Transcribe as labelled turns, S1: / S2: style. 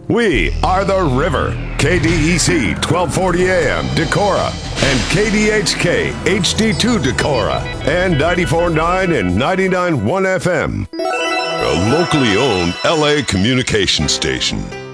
S1: We are the River. KDEC 1240 AM Decorah and KDHK HD2 Decorah and 94.9 and 99.1 FM. A locally owned LA communication station.